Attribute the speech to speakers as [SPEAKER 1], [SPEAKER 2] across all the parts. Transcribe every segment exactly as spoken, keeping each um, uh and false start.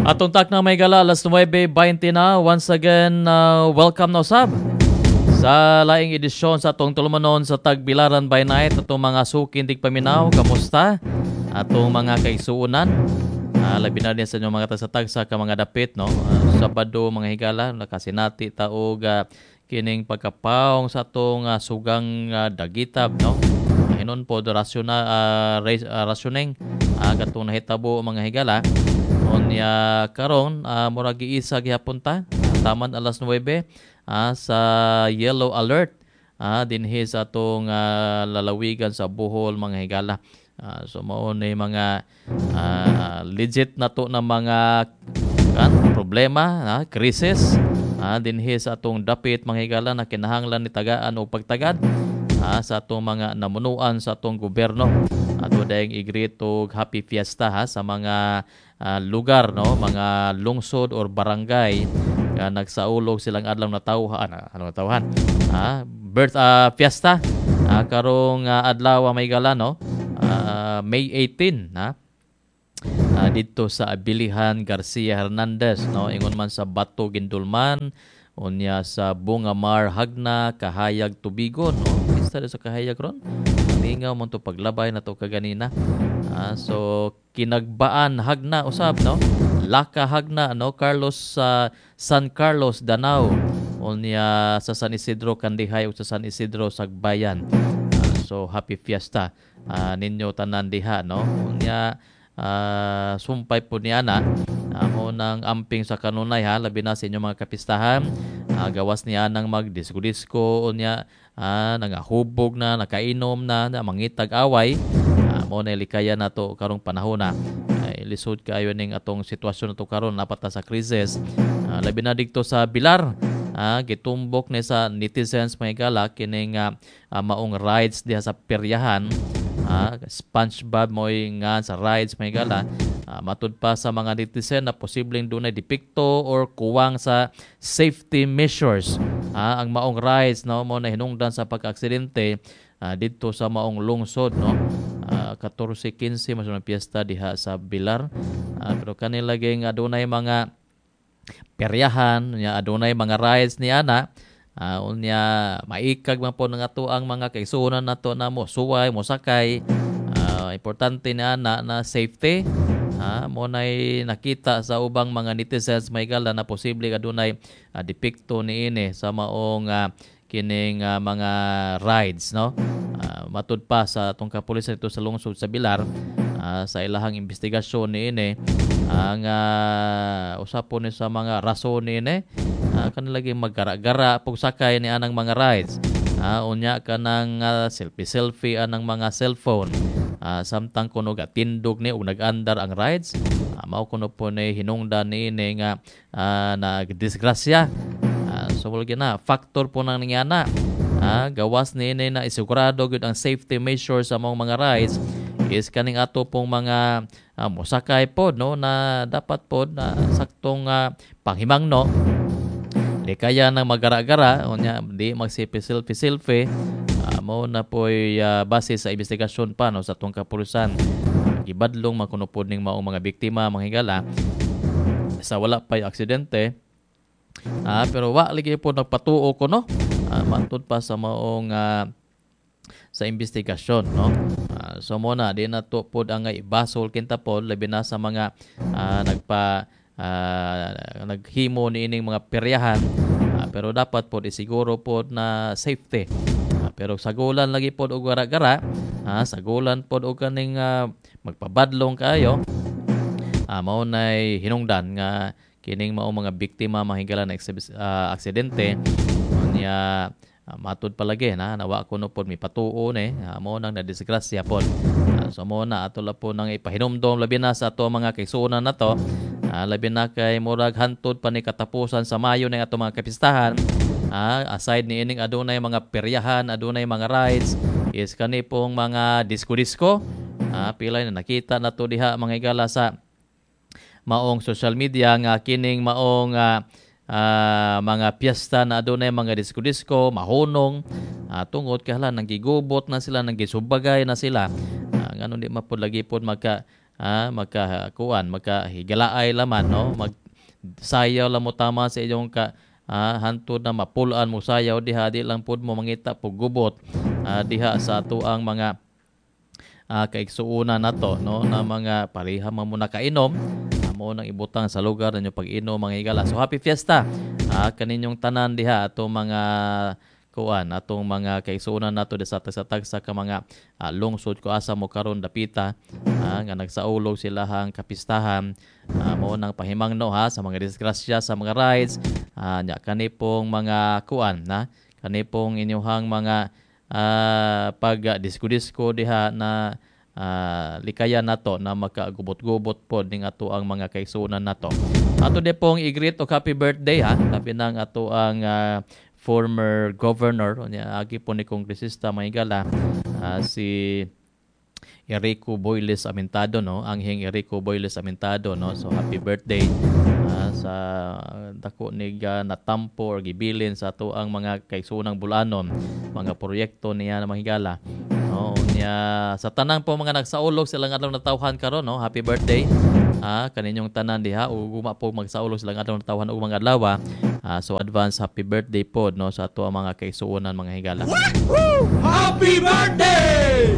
[SPEAKER 1] Atong tak na may gala, alas nuwebe twenty na. Once again, uh, welcome na usab sa laing edisyon sa atong tulumanon sa Tagbilaran by Night. Atong mga sukin tig paminaw, kamusta? Atong mga kaisuunan. Uh, labi na din sa inyong mga tasatag sa ka mga dapit, no? Uh, Sabado, mga higala, nakasinati taog uh, kining pagkapaong sa atong uh, sugang uh, dagitab, no? Hinon po, rasyona, uh, res, uh, rasyoneng, uh, katong nahitabo mga higala. Unya karon uh, murag giisa gihapon ta taman alas nuwebe uh, sa yellow alert uh, dinhi sa atong uh, lalawigan sa Bohol mga higala. Uh, so mao ni mga uh, legit na to na mga kan problema, uh, krisis uh, dinhi sa atong dapit mga higala na kinahanglan ni tagaan o pagtagad uh, sa atong mga namunuan sa atong gobyerno. Ato dayang igrito happy fiesta ha sa mga uh, lugar, no, mga lungsod or barangay uh, nagsaulog silang adlaw na tawhan, ano tawhan ha, birth uh, fiesta uh, karong uh, adlaw may gala, no, uh, May eighteen ha, uh, dito sa Abilihan Garcia Hernandez, no, ingon man sa Bato Gindulman, unya sa Bungamar Hagna Kahayag Tubigon, no, pista sa Kahayag ron. Ingaw mo to paglabay na to kaganina. Ah, so Kinagbaan Hagna usab, no. Laka Hagna, no, Carlos sa uh, San Carlos Danao. Unya sa San Isidro Kandihay o sa San Isidro Sagbayan. Ah, so happy fiesta ah, ninyo tanan diha, no. Unya ah, sumpay po ni ana amo nang amping sa kanunay ha, labi na sa inyong mga kapistahan. Ah, gawas niya nang magdisko-disko unya ah, nangahubog na, nakainom na, na mangitag away. Ah, mo na likaya na to karong panahon na. Ay, lisod kayo ning atong sitwasyon na to karon napat na sa krisis. Ah, labi na dito sa Bilar. Ah, gitumbok ni sa netizens mga gala kining uh, uh, maong rides diha sa peryahan. Ah, SpongeBob mo nga sa rides mga gala. Uh, matud pa sa mga netizen na posibleng dunay depekto or kuwang sa safety measures. Uh, ang maong rides, no, mo na hinungdan sa pagka-aksidente uh, dito sa maong lungsod, no. Uh, fourteen fifteen mas na piyesta diha sa Bilar. Uh, pero kanila ging adunay mga peryahan, nya adunay mga rides ni ana. Uh, unya maikag man po ng ato ang mga kaisunan nato na mo suway, mo sakay. Uh, importante na ana na safety. Ah, mo nay nakita sa ubang mga netizens may gala na posible adunay uh, depekto niini sa maong uh, kining uh, mga rides, no. Uh, matud pa sa atong kapulisan dito sa lungsod sa Bilar uh, sa ilahang investigasyon niini ang uh, usapon ni sa mga rason niini uh, kanila gyud maggara-gara pug sakay ni anang mga rides. Uh, unya kanang uh, selfie-selfie anang mga cellphone. Uh, samtang kuno gatindog ni ug nag-andar ang rides, uh, mao kuno po ni hinungdan niini nga uh, nagdisgrasya. Uh, so wala na factor po nang ningana. Uh, gawas niini na isigurado gyud ang safety measures sa mga mga rides is kaning ato pong mga uh, mosakay pod, no, na dapat pod na saktong uh, panghimangno. Di kaya nang magara-gara unya di mag-selfie-selfie. Uh, mo na po'y uh, base sa investigasyon pa, no, sa atong kapulisan. Uh, gibadlong makunupod ning maong mga biktima mga higala sa wala pa'y aksidente. Uh, pero wa lagi po nagpatuo ko, no. Uh, matud pa sa maong uh, sa investigasyon, no. Uh, so mo na di na to pod ang ibasol kinta pod labi na sa mga uh, nagpa uh, naghimo niining mga peryahan. Uh, pero dapat pod isiguro pod na safety. Pero sagulan lagi pod og gara-gara, ha, sagulan pod og kaning uh, magpabadlong kayo. Ah, mao nay hinungdan nga kining mao mga biktima mahigala na uh, aksidente. Unya uh, matud palagi na nawa kuno pod mipatuo ni, uh, mao nang nadisgrasya pod. Uh, so mo na ato la po nang ipahinumdom labi na sa ato mga kaisunan nato. Uh, labi na kay murag hantod pa ni katapusan sa Mayo ning ato mga kapistahan. Ah, aside ni ining adunay mga peryahan, adunay mga rides, is kani pong mga disco-disco. Ah, pilay na nakita na to diha mga igala sa maong social media nga kining maong uh, uh, mga piyesta na adunay mga disco-disco, mahunong. Ah, tungod kahala nang gigubot na sila, nang gisubagay na sila. Ah, ngano di mapud lagi pod magka ah, magka kuan magkahigalaay laman no, mag sayaw lang mo tama sa inyong ka ah, hantod na mapulaan mo sayaw diha, di lang pud mo mangita pug gubot ah, diha sa ato ang mga uh, kaigsuuna nato no, na mga pareha man mo nakainom mo nang ibutang sa lugar ninyo pag-inom mga higala. So happy fiesta ah, kaninyong tanan diha atong mga kuan atong mga kaigsuonan nato sa tagsa-tagsa ka mga ah, lungsod ko asa mo karon dapita ah, nga nagsaulog silahang kapistahan ah, mo nang pahimangno ha sa mga disgrasya sa mga rides ah, nya kani pong mga kuan na kani pong inyuhang mga ah, pag uh, disko-disko diha na uh, likayan nato na makagubot-gubot pod ning ato ang mga kaigsuonan nato. Ato de pong i-greet og happy birthday ha labi nang ato ang uh, former governor nya agi po ni kongresista mahigala uh, si Erico Boyles Amintado no, angheng Erico Boyles Amintado no. So happy birthday uh, sa dako ni uh, natampo or gibilin sa ato ang mga kaigsuonang bulanon, mga proyekto niya na mahigala. No, niya sa tanan po mga nagsaulog silang adlaw natawhan karon no. Happy birthday. Ah, kaninyong tanan diha ug guma po magsaulog silang adlaw natawhan og mga adlaw. Ah, so advance happy birthday po no sa ato ang mga kaigsuonan mga higala. Woo! Happy birthday!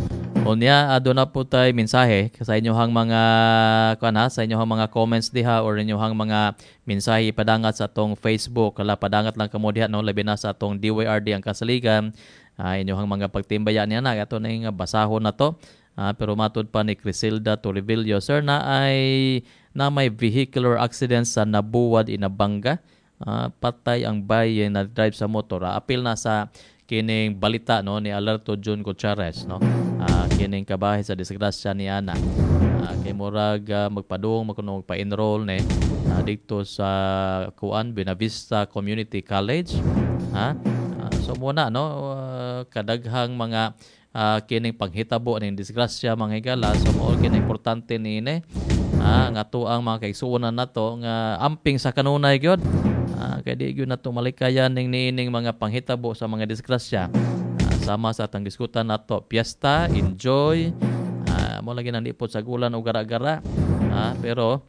[SPEAKER 1] Unya aduna po tay mensahe sa inyohang mga kana sa inyohang mga comments diha or inyohang mga mensahe padangat sa atong Facebook. Kala padangat lang kamo diha no labi na sa atong D Y R D ang kasaligan. Uh, inyohang mga pagtimbayan niya na ato na yung basahon na to. Uh, pero matod pa ni Crisilda Torrevillo, sir, na ay na may vehicular accident sa Nabuwad, Inabanga. Uh, patay ang baye na drive sa motor. Uh, apil na sa kining balita no ni Alerto June Gutierrez no. Uh, kining kabahay sa disgrasya ni ana. Uh, kay murag uh, magpadung magkuno magpa-enroll ni uh, dito sa Kuan Buenavista Community College. Ha? Uh, so muna no uh, kadaghang mga uh, kining panghitabo ning disgrasya mga higala. So mo kining importante niini ah, nga to ang mga kaigsuonan nato nga amping sa kanunay gyud. Ah, kaya di yun na itong malikayan ng niining mga panghitabo sa mga disgrasya. Ah, sama sa atang diskutan na ito. Piesta, enjoy. Ah, mo lagi nang lipot sa gulan o gara-gara. Ah, pero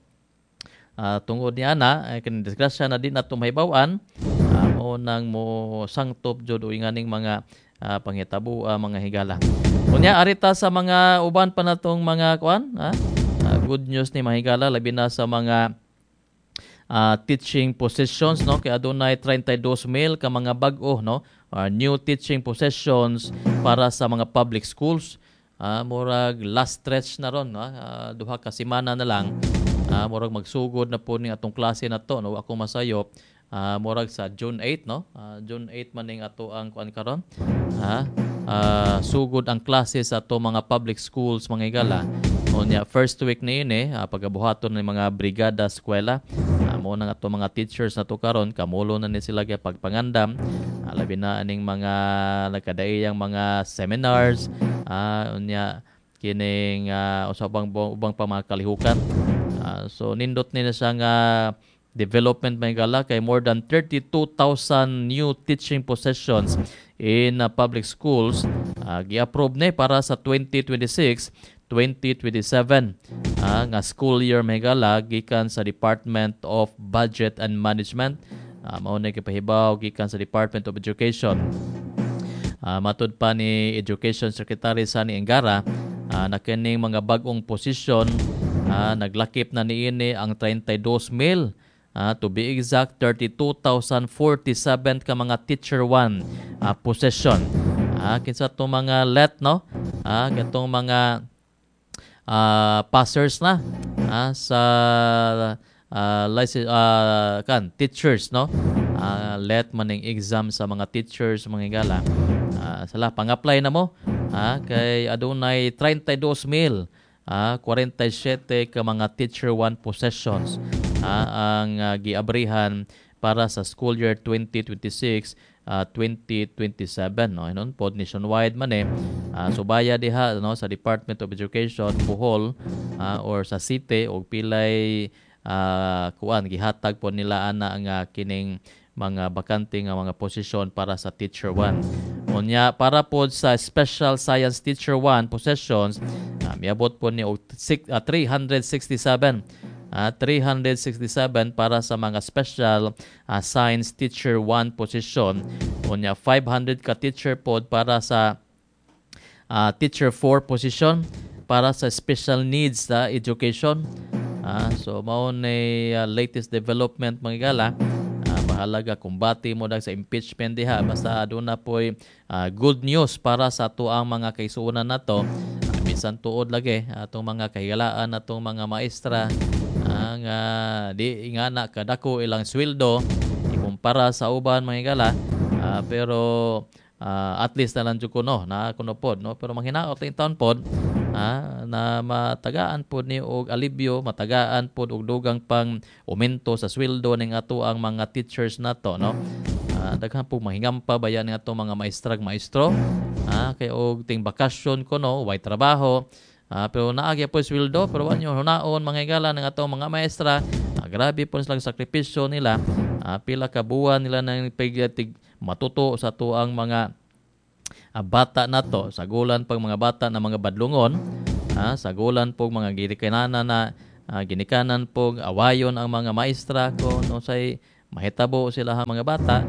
[SPEAKER 1] ah, tungod niya na, ay kining disgrasya na din na itong mahibawan. Ah, mo nang mo sangtop jud o inganing mga ah, panghitabo, ah, mga higala. Kunya, arita sa mga uban pa na itong mga kuan. Ah, ah, good news ni mga higala, labi na sa mga Uh, teaching positions no kay adunay thirty-two mil ka mga bag-o no uh, new teaching positions para sa mga public schools. Uh, murag last stretch na ron no uh, duha ka semana na lang uh, murag magsugod na po ning atong klase na to no ako masayop uh, murag sa June eight no uh, June eight man ning ato ang kuan karon ha uh, uh, sugod ang klase sa ato mga public schools mga higala. Unya first week ni ini uh, pagabuhaton ng mga brigada eskwela. Mo nang ato mga teachers na to karon kamulo na ni sila kay pagpangandam uh, labi na aning mga nagkadaiyang mga seminars uh, unya kining uh, usabang ubang pa mga kalihukan uh, so nindot nila siya nga development may gala kay more than thirty-two thousand new teaching positions in uh, public schools uh, gi-approve ni para sa twenty twenty-six twenty twenty-seven ah, nga school year megala gikan sa Department of Budget and Management. Ah, mao na gipahibaw gikan sa Department of Education. Ah, matud pa ni Education Secretary Sani Engara ah, na kining mga bag-ong posisyon ah, naglakip na niini ang thirty-two mil ah, to be exact thirty-two thousand forty-seven ka mga teacher one ah, position. Ah, kinsa tong mga let no? Ah, katong mga Uh, passers na uh, sa uh, license, uh, kan teachers no uh, let maning exam sa mga teachers mga higala uh, sala pang-apply na mo uh, kay adunay thirty-two mil uh, forty-seven ka mga teacher one positions uh, ang uh, giabrihan para sa school year twenty twenty-six Uh, twenty twenty-seven no inon pod nationwide man eh uh, subaya diha no sa Department of Education Bohol uh, or sa city og pilay uh, kuan gihatag po nila ana nga kining mga bakante nga mga posisyon para sa teacher one. Unya para pod sa special science teacher one positions uh, miabot po ni og six- ah, three hundred sixty-seven. Ah, three hundred sixty-seven para sa mga special ah, science teacher one position. Unya five hundred ka teacher pod para sa ah, teacher four position para sa special needs sa education. Ah, so mao ni ah, latest development mga gala. Ah, bahalaga kumbati mo dag sa impeachment diha basta aduna poy ah, good news para sa tuang mga kaisunan nato. Ah, bisan tuod lagi atong mga kahigalaan atong mga maestra ang uh, di nga na kadako ilang sweldo ikumpara sa uban mga gala. Ah, pero ah, at least na lang jud kuno na kuno pod no, pero manghinaot lang taon pod ah, na matagaan pod ni og alibyo, matagaan pod og dugang pang aumento sa sweldo ning ato ang mga teachers nato no. Ah, daghan po mahingampa bayan ng ato mga maestrag maestro. Ah, kay og ting bakasyon kuno way trabaho. Ah, pero naagya po sweldo pero wanyo hunaon mga higala ng atong mga maestra. Ah, grabe po silang sakripisyo nila. Ah, pila ka buwan nila nang pigtig matuto sa tuang mga ah, bata nato. Sagulan pag mga bata na mga badlungon. Ah, sagulan pog mga ginikanan na ah, ginikanan pog awayon ang mga maestra ko no say mahitabo sila ha mga bata.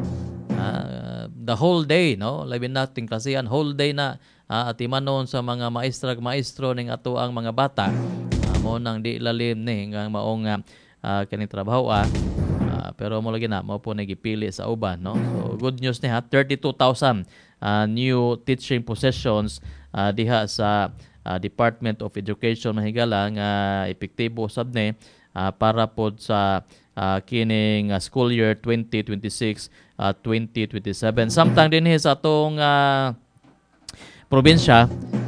[SPEAKER 1] Ah, the whole day no labi nating klasihan whole day na ah, atimanon sa mga maestra maestro ning ato ang mga bata. Ah, mo nang di lalim ni nga maong ah, kaning trabaho ah. Ah, pero mo lagi na mo po nagipili sa uban no. So good news ni ha thirty-two thousand ah, new teaching positions ah, diha sa ah, Department of Education mahigala nga epektibo sab ni ah, para pod sa ah, kining ah, school year twenty twenty-six uh, twenty twenty-seven. Samtang din sa atong uh, probinsya,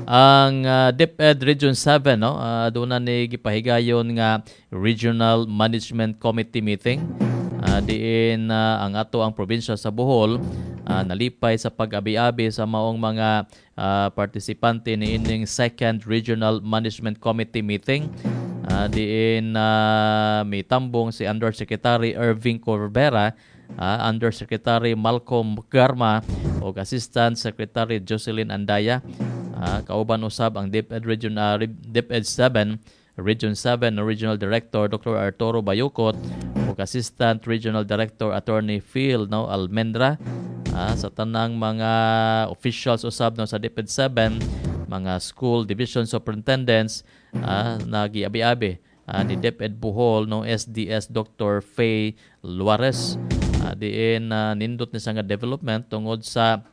[SPEAKER 1] ang uh, DepEd Region seven, no? Uh, doon na ni gipahigayon nga Regional Management Committee meeting. Uh, diin uh, ang ato ang probinsya sa Bohol uh, nalipay sa pag-abi-abi sa maong mga uh, partisipante ni ining second Regional Management Committee meeting. Uh, diin uh, may tambong si Undersecretary Irving Corbera, uh, Undersecretary Malcolm Garma o Assistant Secretary Jocelyn Andaya. Uh, kauban usab ang DepEd Region uh, DepEd seven Region seven Regional Director Doctor Arturo Bayukot o Assistant Regional Director Attorney Phil no Almendra. Uh, sa tanang mga officials usab no sa DepEd seven, mga school division superintendents uh, nagiabi-abi uh, ni DepEd Bohol no S D S Doctor Faye Luares. Uh, diin uh, nindot ni sa nga development tungod sa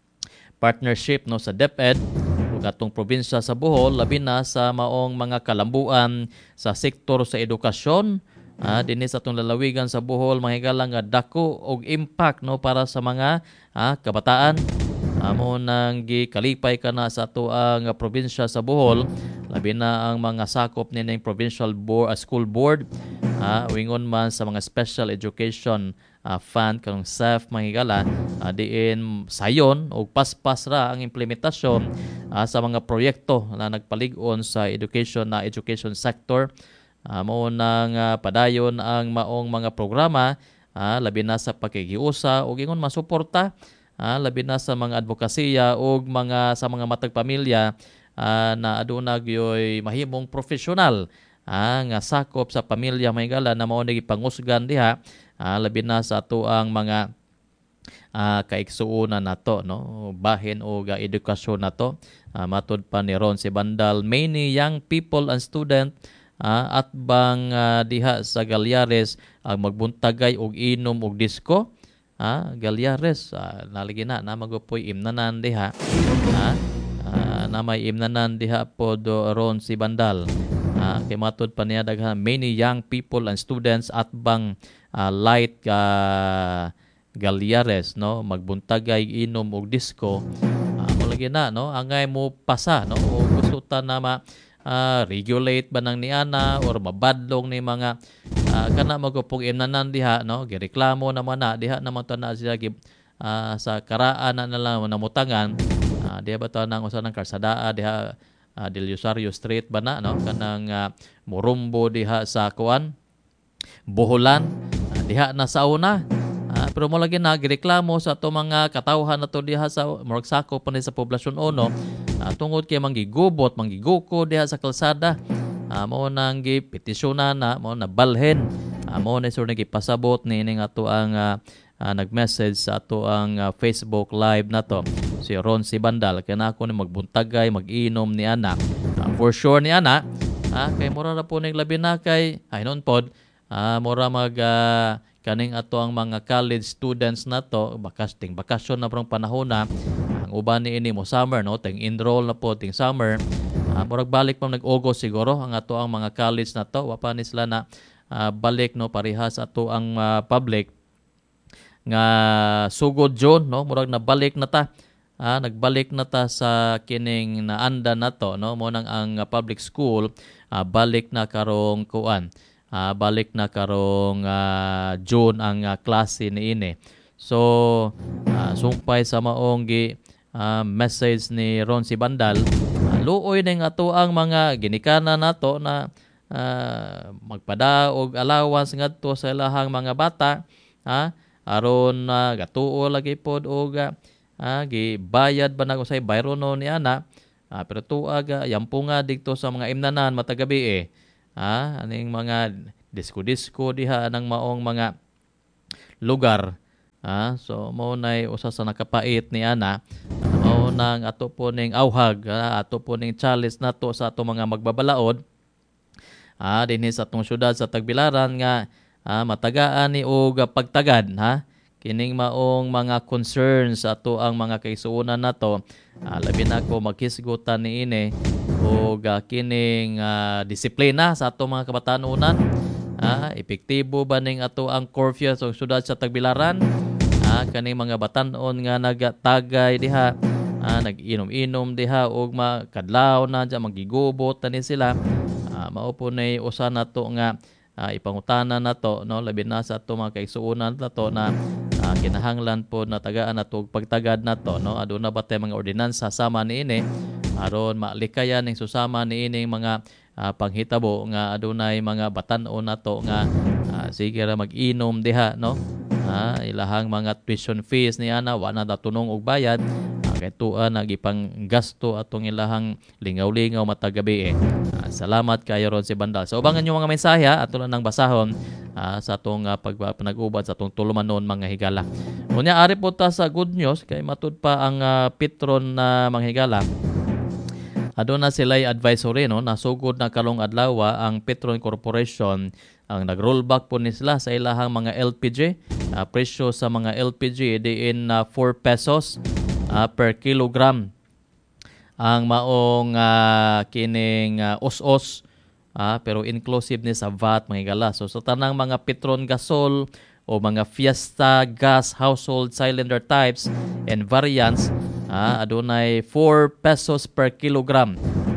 [SPEAKER 1] partnership no sa DepEd ug atong probinsya sa Bohol labi na sa maong mga kalambuan sa sektor sa edukasyon. Ah, dinhi sa atong lalawigan sa Bohol mahigala nga dako og impact no para sa mga ah, kabataan. Amo nang gikalipay kana sa ato ang probinsya sa Bohol labi na ang mga sakop nining provincial board, uh, school board ah, wingon man sa mga special education uh, fund kanang S E F mahigala uh, diin sayon o paspas ra ang implementasyon uh, sa mga proyekto na nagpalig-on sa education na education sector. Uh, mao nang uh, padayon ang maong mga programa uh, labi na sa pakikiusa o ingon masuporta uh, labi na sa mga advokasya o mga sa mga matag pamilya uh, na aduna gyoy mahimong profesional uh, nga sakop sa pamilya mahigala na mao nang ipangusgan diha uh, labi na sa ato ang mga uh, kaiksuonan nato no bahin o ga edukasyon nato. Uh, matud pa ni Ron si Bandal, many young people and student Uh, at bang uh, diha sa Galyares ang uh, magbuntagay og inom og disco. Ah, uh, Galyares uh, naligi na na magupoy imnanan diha. Ah, uh, na may imnanan diha pod ron si Bandal. Ah, uh, kay matud pa niya daghan many young people and students at bang uh, light uh, Galyares no magbuntagay inom og disco. Ah, uh, mo lagi na no angay mo pasa no o gusto ta na ma Uh, regulate ba nang niana or mabadlong ni mga uh, kana magupog imnanan diha no gireklamo naman na diha naman to na sila uh, sa karaan na nalang namutangan uh, diha ba to nang usa ng karsadaa diha uh, Del Rosario Street ba na no kanang uh, Morumbo diha sa kuan Boholan uh, diha na sa una. Uh, pero mo lagi na gireklamo sa ato mga katawhan nato diha sa murag sakop pa ni sa poblasyon uno. Uh, Ah, tungod kay manggigubot, manggiguko diha sa kalsada. Ah, mo nang gipetisyonan na, mo na balhin. Ah, mo na sur nagipasabot ni ining ato ang ah, ah, nag-message sa ato ang ah, Facebook live na to. Si Ron si Bandal kaya na ako ni magbuntagay, mag-inom ni ana. Ah, for sure ni ana. Ah, kay mura na po ning labi na kay ay noon pod. Ah, mura mag ah, kaning ato ang mga college students na to, bakas ting bakasyon na prong panahon na. Ang uban ni ini mo summer no, ting enroll na po ting summer. Ah, murag balik pa nag-August siguro ang ato ang mga college na to. Wa pa ni sila na ah, balik no parehas ato ang ah, public nga sugod June no, murag nabalik na ta. Ah, nagbalik na ta sa kining naanda na to no, mo nang ang ah, public school ah, balik na karong kuan. Ah, balik na karong ah, June ang ah, klase niini. So ah, sumpay sa maong gi ah, message ni Ron si Bandal, ah, luoy ning ato ang mga ginikanan nato na ah, magpada og allowance ngadto sa ilahang mga bata, ha, aron uh, gatuo lagi pod og ah, gibayad ba na usay bayro no ni ana. Ah, pero tuag uh, yampunga dito sa mga imnanan matagabi eh. Ah, aning mga disko-disko diha nang maong mga lugar. Ah, so mo nay usa sa nakapait ni ana. Mao nang ato po ning awhag, ah, ato po ning challenge nato sa ato mga magbabalaod. Ah, dinhi sa atong syudad sa Tagbilaran nga ah, matagaan ni og pagtagad ha. Kining maong mga concerns sa ato ang mga kaisuunan nato. Ah, labi na ko maghisgutan ni ini og uh, kining uh, disiplina sa ato mga kabatanunan. Ah, epektibo ba ning ato ang curfew sa syudad sa Tagbilaran? Ah, kaning mga batan-on nga nagatagay diha, ah, nag-inom-inom diha og makadlaw na dya magigubot na ni sila. Ah, mao po nay usa nato nga ah, ipangutanan nato no, labi na sa ato mga kaisuunan nato na ah, kinahanglan po na tagaan nato og pagtagad nato no. Aduna ba tay mga ordinansa sama niini aron malikayan ning susama niining mga uh, panghitabo nga adunay mga batan-o nato nga uh, sige ra mag-inom diha no. Ah, ilahang mga tuition fees ni ana wa na datunong og bayad. Ah, kay tuan nagipang gasto atong ilahang lingaw-lingaw matag gabi eh. Ah, salamat kayo ron si Bandal. So ubangan niyo mga mensahe ato lang nang basahon ah, sa atong uh, pagpanag-ubad sa atong tulumanon mga higala. Unya ari po ta sa good news kay matud pa ang uh, Petron na uh, mga higala. Aduna sila'y advisory no, nasugod na karong adlaw ang Petron Corporation ang nag-rollback po ni sila sa ilahang mga L P G. Uh, presyo sa mga L P G diin uh, four pesos uh, per kilogram. Ang maong uh, kining uh, os-os uh, pero inclusive ni sa V A T mga higala. So sa tanang mga Petron gasol o mga Fiesta gas household cylinder types and variants, ah, adunay four pesos per kilogram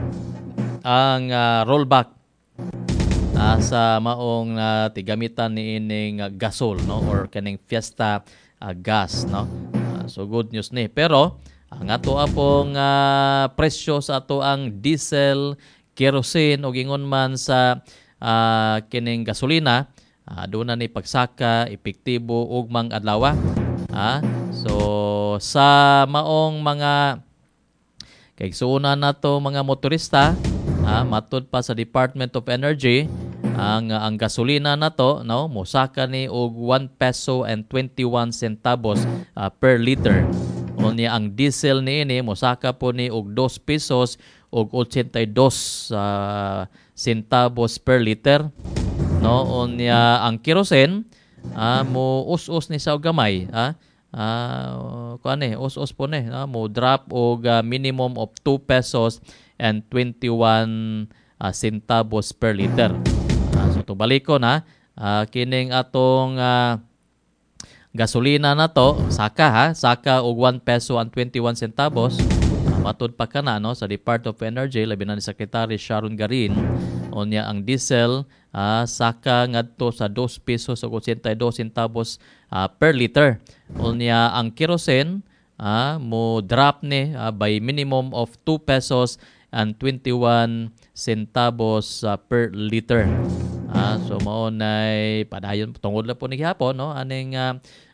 [SPEAKER 1] ang uh, rollback ah, sa maong uh, tigamitan ni ining uh, gasol no or kaning Fiesta uh, gas no. Uh, so good news ni. Pero ang ato apong uh, presyo sa ato ang diesel, kerosene o gingon man sa uh, kining gasolina, uh, doon na ni pagsaka epektibo ug mang adlaw. Ah, so sa maong mga kaigsuonan nato mga motorista, ah, matud pa sa Department of Energy, ang ang gasolina nato no mosaka ni og one peso and twenty-one centavos uh, per liter. Unya ang diesel niini mosaka po ni og two pesos og eighty-two uh, centavos per liter. No, unya ang kerosene ah, mo us-us ni sa gamay, ah. Ah, kuan ni us-us po ni, ah, mo drop og uh, minimum of two pesos and twenty-one uh, centavos per liter. Ah, so to balikon ha, ah, kining atong uh, gasolina na to, saka ha, saka og one peso and twenty-one centavos. Matud pa kana no sa Department of Energy labi na ni Secretary Sharon Garin, unya ang diesel ah, saka ngadto sa two pesos ug eighty-two centavos ah, per liter. Unya ang kerosene ah, mo drop ni ah, by minimum of two pesos and twenty-one centavos ah, per liter. Ah, so mao nay padayon tungod na po ni gihapon no aning uh,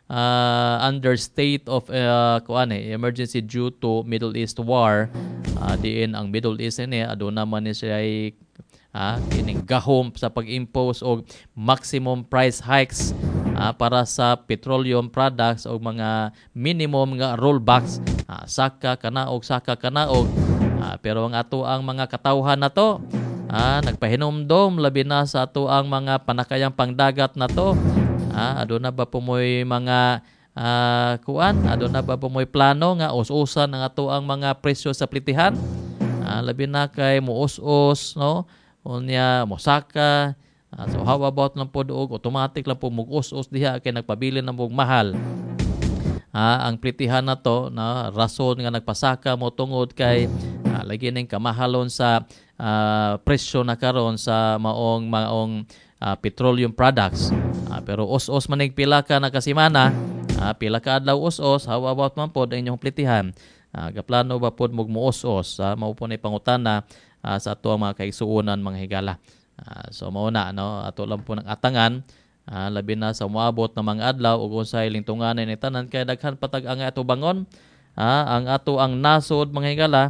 [SPEAKER 1] uh, under state of uh, kuan eh, emergency due to Middle East war. Uh, diin ang Middle East ini aduna man ni siya ay ah, kining gahom sa pag-impose og maximum price hikes ah, para sa petroleum products o mga minimum nga rollbacks ah, saka kanaog saka kanaog ah, pero ang ato ang mga katawhan na to ah, nagpahinomdom labi na sa ato ang mga panakayang pangdagat na to ah, aduna ba pumoy mga ah, kuan aduna ba pumoy plano nga us-usan ang ato ang mga presyo sa plitihan ah, labi na kay muus-us no unya mosaka uh, so how about lang po doog automatic lang po mug-us-us diha kay nagpabili na mog mahal uh, ang plitihan na to na rason nga nagpasaka mo tungod kay uh, lagi ning kamahalon sa uh, presyo na karon sa maong maong uh, petroleum products uh, pero us-us manig pila ka na kasimana uh, pila ka adlaw us-us how about man pod ang inyong plitihan uh, gaplano ba pod mog muus-us uh, mao po ni pangutana Uh, sa ato ang mga kaigsuonan mga higala. Uh, so mauna no ato lang po ng atangan uh, labi na sa moabot na mga adlaw ug unsay lingtunganan ni tanan kay daghan patag ang ato bangon uh, ang ato ang nasod mga higala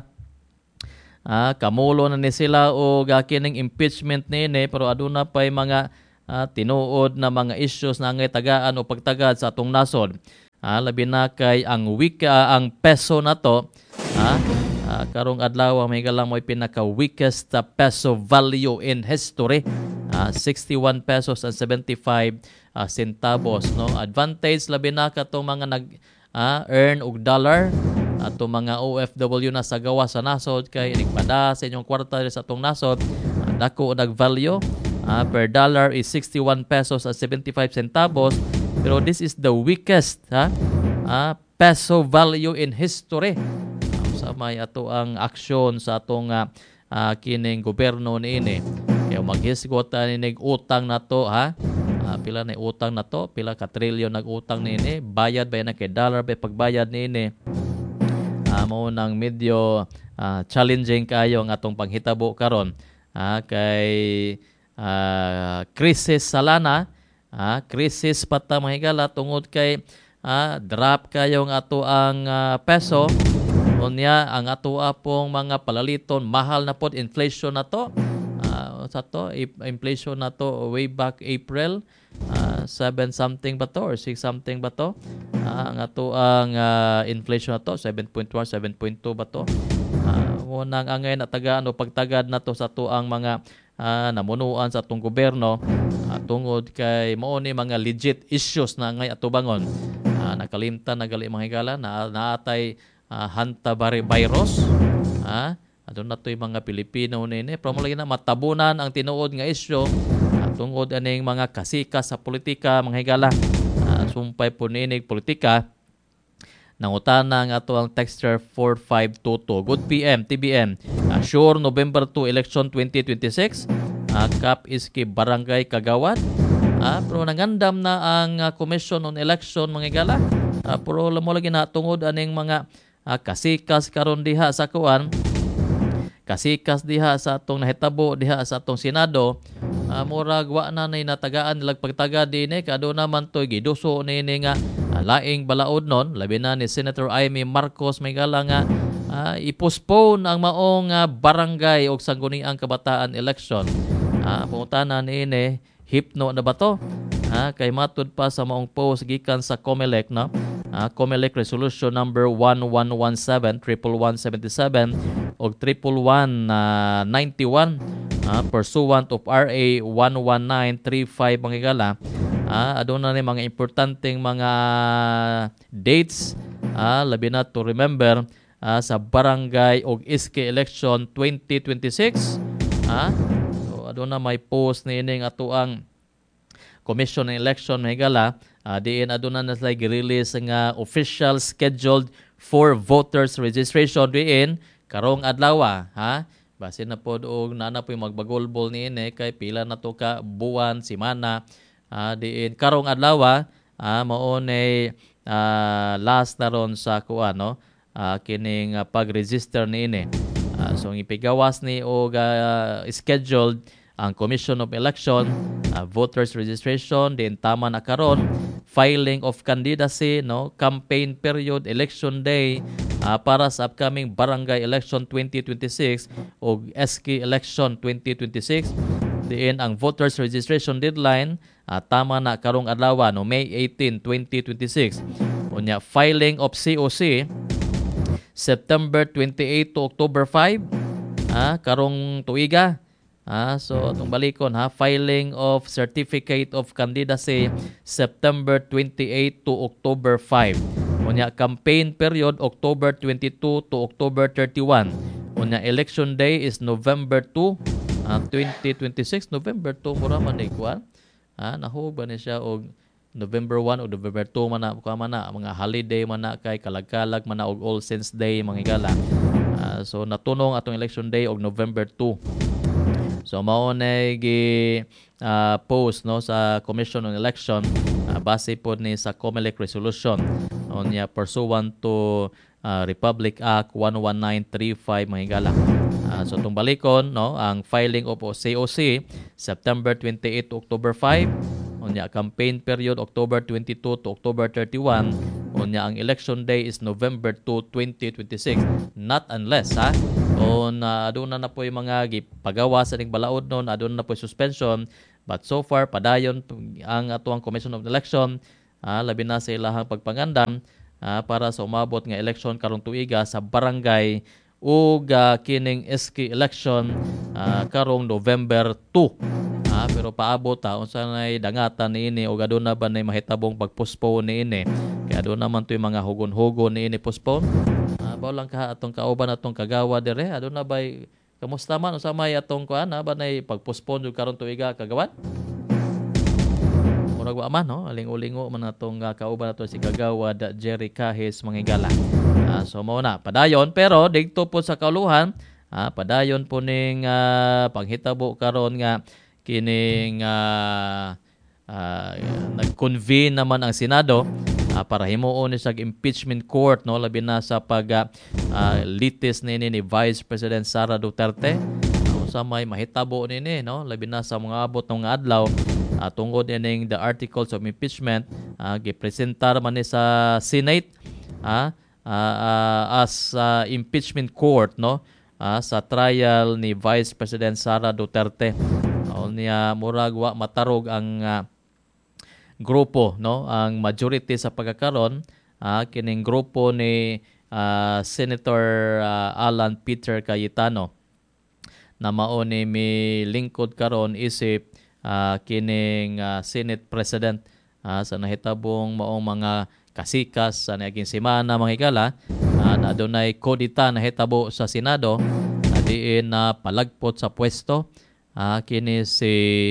[SPEAKER 1] uh, kamulo na ni sila og uh, kining impeachment nini pero aduna pay mga uh, tinuod na mga issues na ngay tagaan o pagtagad sa atong nasod. Uh, labi na kay ang wika ang peso na to uh, Uh, karong adlaw may galang mo pinaka-weakest uh, peso value in history. Uh, sixty-one pesos and seventy-five uh, centavos. No? Advantage labi na katong mga nag-earn uh, og dollar. Atong mga O F W na sa gawa sa nasod kay nagpada sa inyong kwarta sa atong nasod. Uh, dako nag-value. Uh, per dollar is sixty-one pesos and seventy-five centavos. Pero this is the weakest ha? Uh, peso value in history. Sa may ato ang aksyon sa atong uh, uh, kining gobyerno niini kaya maghisgot ninig utang nato ha uh, pila na utang nato pila ka trilyon nag-utang niini bayad ba na kay dollar ba pagbayad niini uh, mo nang medyo uh, challenging kayo ang atong panghitabo karon uh, kay uh, krisis sa lana uh, krisis pata mahigala tungod kay uh, drop kayo ang ato ang uh, peso. Unya ang ato pong mga palaliton mahal na pod inflation na to uh, sa to inflation na to way back April uh, seven something ba to or six something ba to uh, ang ato ang uh, inflation na to seven point one seven point two ba to uh, mo nang angay na tagaan o pagtagad na to sa to ang mga uh, namunuan sa atong gobyerno uh, tungod kay mao ni mga legit issues na ngay ato bangon uh, nakalimtan nagali mga higala na naatay Uh, hantabari virus ha uh, adun na to'y mga Pilipino nini pero mo lagi na matabunan ang tinuod nga isyu uh, tungod aning mga kasika sa politika mga higala uh, sumpay po ninig politika nangutana ang ato ang texter four five two two good P M T B M uh, sure November two election twenty twenty-six uh, Kap Iski Barangay Kagawad uh, pero nangandam na ang uh, Commission on Election mga higala uh, pero mo lagi na tungod aning mga Ah, kasikas karon diha sa kuan kasikas diha sa atong nahitabo diha sa atong Senado ah, murag wa na nay natagaan nilag pagtagad dinhi kado naman toy giduso nini nga ah, laing balaod non labi na ni Senator Amy Marcos may gala nga ah, i-postpone ang maong ah, barangay og sangguniang kabataan election ah, pangutana nini hipno na ba to ah, kay matud pa sa maong post gikan sa COMELEC no Uh, COMELEC Resolution number one one one seven one one one seven seven o one one one ninety-one uh, pursuant of R A one one nine three five mga higala uh, aduna ni mga importanteng mga dates uh, labi na to remember uh, sa barangay og iske election twenty twenty-six uh, so aduna may post ni ining ato ang Commission on Election mga higala Uh, diin aduna na sila gi-release nga official scheduled for voters registration diin karong adlaw ha basin na pod og naana po magbagolbol niini kay pila na to ka buwan semana uh, diin karong adlaw uh, mao ni uh, last na ron sa kuan no uh, kining uh, pag-register niini uh, so ipigawas ni og uh, scheduled ang Commission of Election, uh, voters registration, din tama na karon, filing of candidacy, no, campaign period, election day, uh, para sa upcoming barangay election twenty twenty-six o S K election twenty twenty-six. Diin ang voters registration deadline, uh, tama na karong adlaw no May eighteenth, twenty twenty-six. Unya filing of C O C September twenty-eighth to October five, ah, karong tuiga. Ah, so atong balikon ha, filing of certificate of candidacy September twenty-eighth to October five. Unya campaign period October twenty-second to October thirty-first. Unya election day is November second, uh, twenty twenty-six. November second mura man ni kuan. Ah, nahug ba ni siya og November first o November second man na kuha man na mga holiday man na kay kalag-kalag man na og All Saints Day mga higala. Ah, so natunong atong election day og November second. So mao na gi uh, post no sa Commission on Election, uh, base po ni sa COMELEC resolution onya pursuant to uh, Republic Act one one nine three five mga higala. Uh, so itong balikon no ang filing of C O C September twenty-eighth to October five, unya campaign period October twenty-second to October thirty-first, unya ang election day is November second, twenty twenty-six. Not unless ha kung uh, aduna na po yung mga gipagawa sa ning balaod noon, aduna na po yung suspension, but so far padayon ang atuang Commission of Election, uh, labi na sa ilahang pagpangandam uh, para sa umabot nga election karong tuiga sa barangay ug uh, kining S K election uh, karong November second. Ah, pero paabot ta unsa nay dangatan niini o aduna ba nay mahitabong pagpostpone niini. Kaya aduna naman to yung mga hugon-hugon niini postpone. Ah, baw lang ka atong kauban atong kagawa dire. Aduna bay kamusta man unsa may atong kuan ba nay pagpostpone jud karon tuiga kagawan? Murag wa man no, aling-ulingo man atong uh, kauban ato si kagawad Jerry Kahis mangigala. Ah, so mao na padayon pero didto po sa kauluhan, ah, padayon po ning uh, panghitabo karon nga kining uh, uh, nag-convene naman ang Senado uh, para himuon ni sa impeachment court no labi na sa pag uh, uh, litis nini ni Vice President Sara Duterte. Uh, sa may mahitabo nini no labi na sa mga abot ng adlaw uh, tungod ining the articles of impeachment uh, gipresentar man ni sa Senate uh, uh, uh, as uh, impeachment court no uh, sa trial ni Vice President Sara Duterte. Niya murag wa matarog ang uh, grupo no ang majority sa pagkakaron uh, kining grupo ni uh, Senator uh, Alan Peter Cayetano na mao ni mi lingkod karon isip uh, kining uh, Senate President uh, sa nahitabong maong mga kasikas sa naging semana mga higala uh, na adunay kodita na hitabo sa Senado na diin na uh, palagpot sa pwesto. Ah, kini si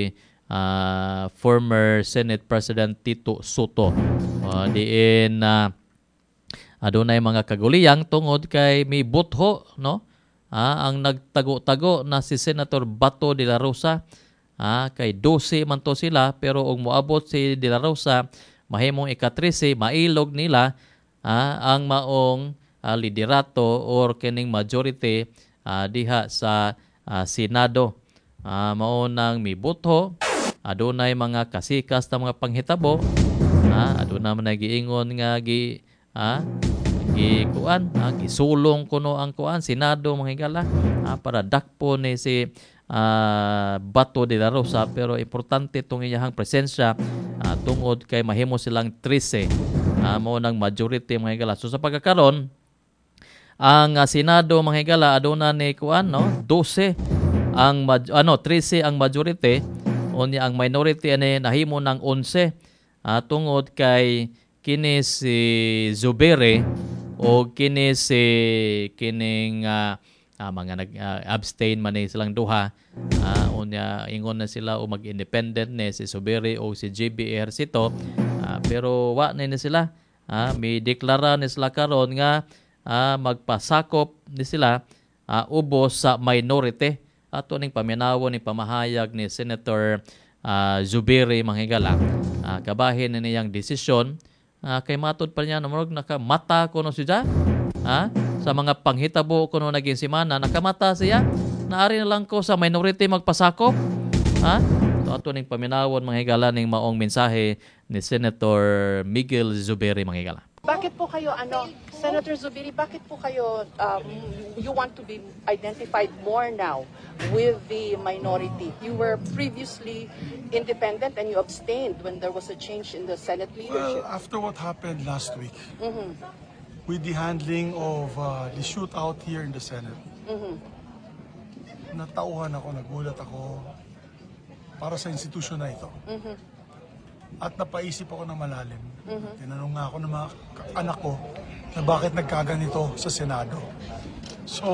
[SPEAKER 1] uh, former Senate President Tito Soto. Uh, diin na uh, adunay mga kaguliyang tungod kay may butho no. Ah, ang nagtago-tago na si Senator Bato de la Rosa. Ah, kay twelve man to sila pero og moabot si de la Rosa mahimong ika-thirteen mailog nila ah, ang maong uh, liderato or kining majority uh, diha sa uh, Senado. Uh, maunang may butho, adunay mga kasikas na mga panghitabo, uh, adunay man nagiingon nga gi ah, gi kuan, ah, gisulong kuno ang kuan Senado mga higala ah, para dakpo ni si uh, Bato de la Rosa pero importante tong iyang presensya uh, tungod kay mahimo silang thirteen uh, maunang majority mga higala. So sa pagkakaron ang uh, Senado mga higala aduna ni kuan no twelve ang ano thirteen ang majority unya ang minority ani nahimo ng eleven uh, tungod kay kini si Zubiri o kini si kining uh, uh, mga nag uh, abstain man ni silang duha uh, unya ingon na sila o mag-independent ni si Zubiri o si J B Ejercito uh, pero wa na ni sila uh, may deklara ni sila karon nga uh, magpasakop ni sila uh, ubos sa minority. Ato ning paminawo ni pamahayag ni Senator uh, Zubiri manghigala uh, kabahin ni niyang desisyon uh, kay matod pa niya namurog nakamata kuno siya ha sa mga panghitabo kuno naging semana nakamata siya naari na lang ko sa minority magpasakop Ha? So ato ning paminawon mga higala ning maong mensahe ni Senator Miguel Zubiri mga higala.
[SPEAKER 2] Bakit po kayo, ano, Senator Zubiri, bakit po kayo, um, you want to be identified more now with the minority? You were previously independent and you abstained when there was a change in the Senate leadership.
[SPEAKER 3] Well, after what happened last week,
[SPEAKER 2] Mm-hmm.
[SPEAKER 3] with the handling of uh, the shootout here in the Senate,
[SPEAKER 2] Mm-hmm.
[SPEAKER 3] natauhan ako, nagulat ako para sa institusyon na ito.
[SPEAKER 2] Mm-hmm.
[SPEAKER 3] At napaisip ako ng malalim.
[SPEAKER 2] Mm-hmm.
[SPEAKER 3] Tinanong nga ako ng mga ka- anak ko na bakit nagkaganito sa Senado. So,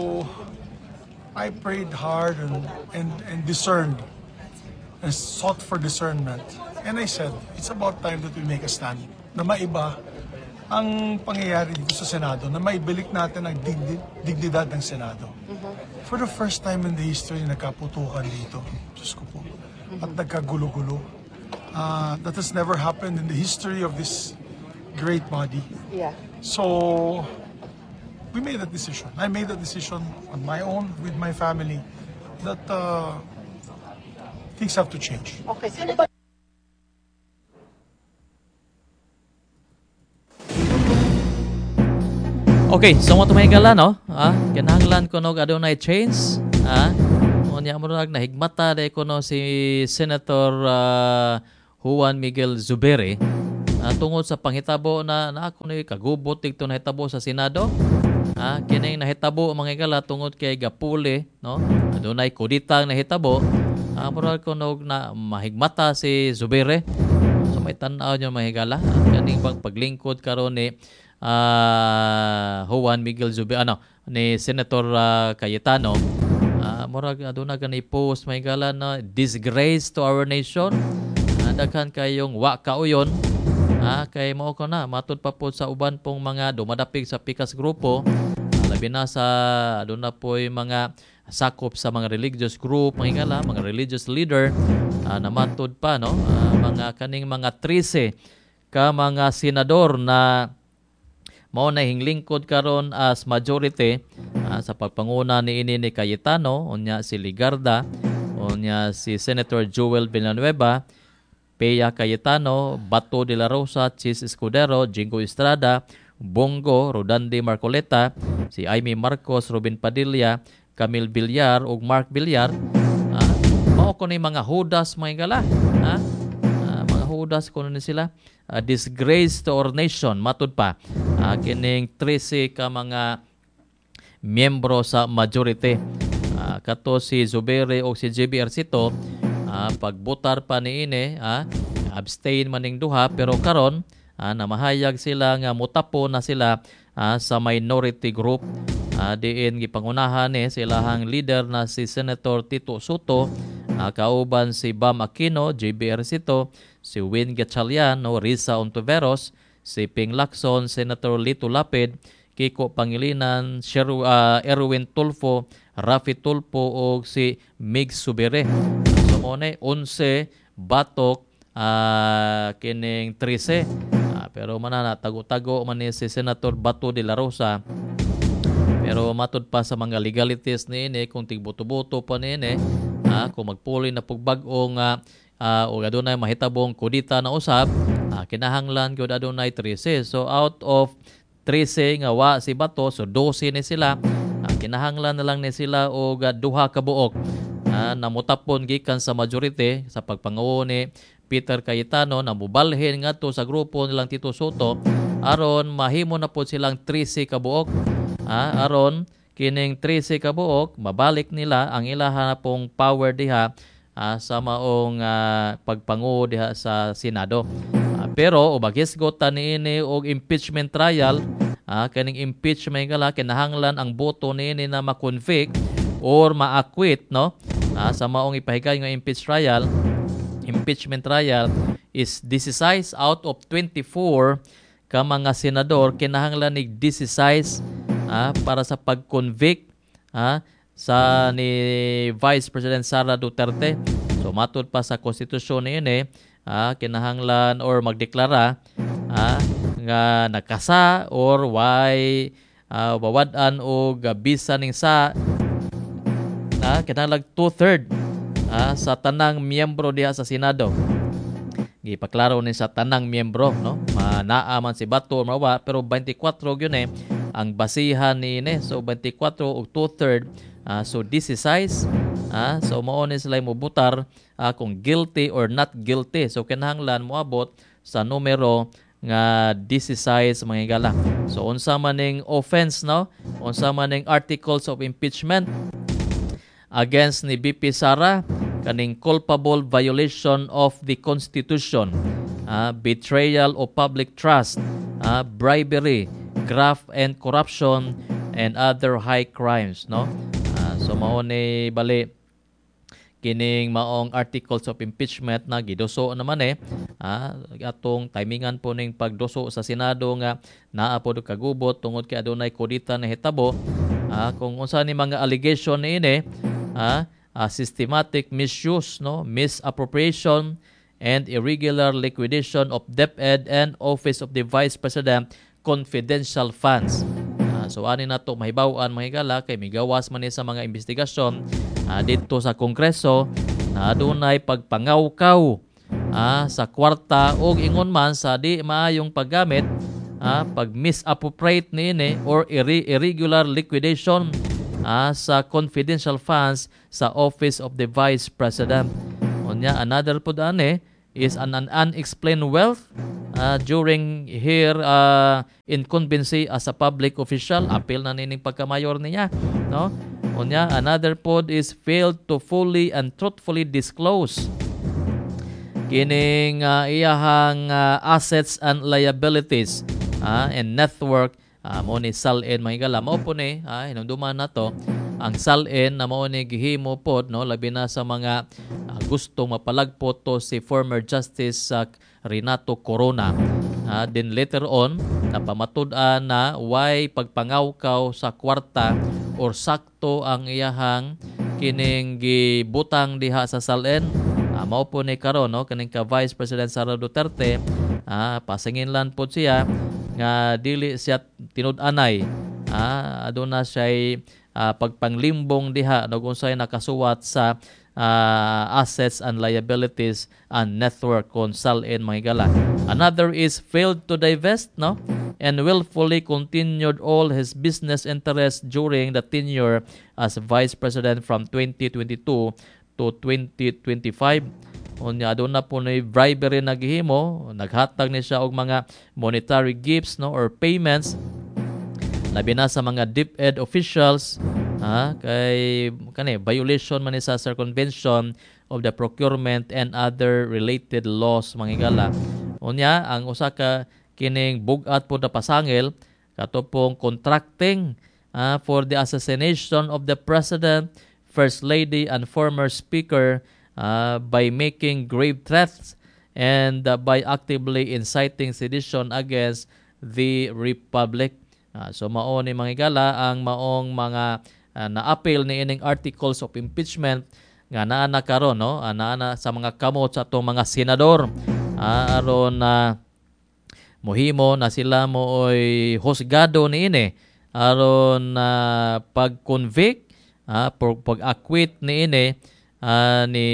[SPEAKER 3] I prayed hard and, and, and discerned and sought for discernment. And I said, it's about time that we make a stand na maiba ang pangyayari dito sa Senado, na maibalik natin ang digdi- dignidad ng Senado. For the first time in the history, nagkaputukan dito. Diyos ko po. At nagkagulo-gulo. Uh, that has never happened in the history of this great body.
[SPEAKER 2] Yeah.
[SPEAKER 3] So, we made that decision. I made that decision on my own, with my family, that uh, things have to change.
[SPEAKER 2] Okay. But
[SPEAKER 1] Okay, so mo tumahigala no? Ah, kinahanglan ko nog adunay change. Ah, unya mo nag nahigmata day ko no si Senator uh, Juan Miguel Zubiri ah, tungod sa panghitabo na na ako ni kagubot dito nahitabo sa Senado. Ah, kining nahitabo mga higala tungod kay gapuli, no? Adunay kuditang nahitabo. Ah, murag ko nog na mahigmata si Zubiri. So may tan-aw niyo mga higala. Ah, kaning bang paglingkod karon ni uh, Juan Miguel Zubiri, ano, ni Senator uh, Cayetano, uh, murag aduna gani post may gala na disgrace to our nation. Uh, daghan kayong wa kauyon. Ah, kay mao ko na matud pa po sa uban pong mga dumadapig sa pikas grupo. Uh, labi na sa aduna po'y mga sakop sa mga religious group, mga gala, mga religious leader uh, na matud pa no, uh, mga kaning mga trese ka mga senador na mao na hinglingkod karon as majority uh, sa pagpanguna ni ini ni Cayetano, unya si Ligarda, unya si Senator Joel Villanueva, Pea Cayetano, Bato de la Rosa, Chis Escudero, Jingo Estrada, Bongo, Rodandi Marcoleta, si Aimee Marcos, Robin Padilla, Camille Villar ug Mark Villar. Uh, mao ko ni mga hudas mga gala, ha? Uh, mga hudas kuno ni sila. Uh, disgrace to our nation matud pa uh, kining trese ka mga miyembro sa majority uh, kato si Zubiri o si J B Arcito uh, pagbutar pa niini uh, abstain maning duha pero karon uh, namahayag sila nga mutapo na sila uh, sa minority group uh, diin gipangunahan ni silahang leader na si Senator Tito Soto, uh, kauban si Bam Aquino, J B Arcito, si Win Gatchalian, no, Risa Ontiveros, si Ping Lacson, Senator Lito Lapid, Kiko Pangilinan, Sheru, uh, Erwin Tulfo, Rafi Tulfo o si Mig Subire. So mo na eleven batok uh, kining trese. Uh, pero manana tago-tago man ni si Senator Bato de la Rosa. Pero matud pa sa mga legalities ni ini kung tigbuto-buto pa ni ini, uh, kung magpuli na pugbag-ong uh, Uh, o adunay mahitabong kudita na usab, uh, kinahanglan gyud adunay thirteen. So out of thirteen nga wa si Bato, so twelve ni sila. Uh, kinahanglan na lang ni sila og uh, duha ka buok uh, namutapon gikan sa majority sa pagpanguo ni Peter Cayetano na mubalhin ngadto sa grupo nilang Tito Soto aron mahimo na pod silang thirteen ka buok. Uh, aron kining thirteen ka buok mabalik nila ang ilaha na pong power diha Uh, sa maong uh, pagpangu diha sa Senado. Uh, pero ubagisgot ta niini og impeachment trial, uh, kaning impeachment gala kinahanglan ang boto niini na ma-convict or ma-acquit no. Uh, sa maong ipahigay nga impeach trial, impeachment trial is sixteen out of twenty-four ka mga senador kinahanglan ni sixteen uh, para sa pag-convict uh, sa ni Vice President Sara Duterte. So matud pa sa konstitusyon niini, ah, kinahanglan or magdeklara ah, nga nakasa or why ah, wawad-an o gabisa ning sa ah, kinahanglan two-third ah, sa tanang miyembro diha sa Senado. Gipaklaro ni sa tanang miyembro, no? Manaa man si Bato mawa, pero twenty-four gyud eh ang basihan ni ini. So twenty-four ug two-thirds, ah, so sixteen, ah, so mao ni sila mobutar ah, kung guilty or not guilty. So kinahanglan moabot sa numero nga sixteen mga higala. So unsa man ning offense, no? Unsa man ning articles of impeachment against ni B P Sara, kaning culpable violation of the Constitution, uh, betrayal of public trust, uh, bribery, graft and corruption, and other high crimes, no? Uh, so mao ni bali kining maong articles of impeachment na giduso naman eh, ah, atong timingan po ning pagduso sa Senado nga naa po kagubot tungod kay adunay kudita na hitabo, ah, kung unsa ni mga allegation ni ini, ah, uh, systematic misuse, no, misappropriation, and irregular liquidation of DepEd and Office of the Vice President confidential funds. Uh, so ani na to mahibaw-an mga higala kay migawas man ni sa mga investigasyon uh, dito sa Kongreso na adunay pagpangawkaw uh, sa kwarta o ingon man sa di maayong paggamit, uh, pag misappropriate ni ini or irre- irregular liquidation Ah, sa confidential funds sa Office of the Vice President. Unya, another po daan eh, is an, an unexplained wealth uh, during her uh, incumbency as a public official. Appeal na nining pagkamayor niya. No? Unya, another po is failed to fully and truthfully disclose kining uh, iyahang uh, assets and liabilities uh, and network. Uh, mo ni salin mga higala mao po ni ah, hinumduman na to ang salin na mao ni gihimo pod, no, labi na sa mga uh, gustong mapalagpo to si former Justice uh, Renato Corona. Uh, then later on napamatud-an na why pagpangawkaw sa kwarta or sakto ang iyahang kining gibutang diha sa salin. Uh, mao po ni karon, no, kaning ka Vice President Sara Duterte, uh, pasingin lan pod siya nga dili siya tinud-anay, ah, aduna siya ah, pagpanglimbong diha no kung siya nakasuwat sa ah, assets and liabilities and network kon salin mga higala. Another is failed to divest, no, and willfully continued all his business interests during the tenure as Vice President from twenty twenty-two to twenty twenty-five. Unya aduna po ni bribery na gihimo, naghatag ni siya og mga monetary gifts, no, or payments labi na sa mga DepEd officials, ha, kay kani violation man ni sa Circumvention of the Procurement and other related laws mga higala. Unya ang usa ka kining bugat po na pasangil kato pong contracting uh, for the assassination of the President, First Lady, and former Speaker Uh, by making grave threats and uh, by actively inciting sedition against the Republic. Uh, so mao ni mga higala ang maong mga uh, na-appeal ni ining articles of impeachment nga naa na karon, no, uh, naa na sa mga kamot sa atong mga senador uh, aron na uh, mohimo na sila mooy husgado ni ini aron na uh, pag-convict, uh, pag-acquit ni ini Uh, ni